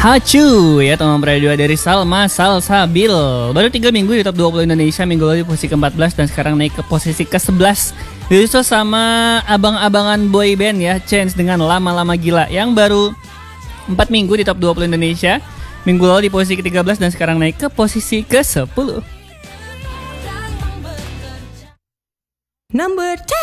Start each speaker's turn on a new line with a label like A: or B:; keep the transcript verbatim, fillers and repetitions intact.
A: Hacu ya teman dua dari Salma Salsabil. Baru tiga minggu di top dua puluh Indonesia. Minggu lalu di posisi keempat belas dan sekarang naik ke posisi ke sebelas. Disusul sama abang-abangan boy band ya, Chance dengan Lama-Lama Gila yang baru empat minggu di top dua puluh Indonesia. Minggu lalu di posisi ke tiga belas dan sekarang naik ke posisi ke sepuluh.
B: Number ten.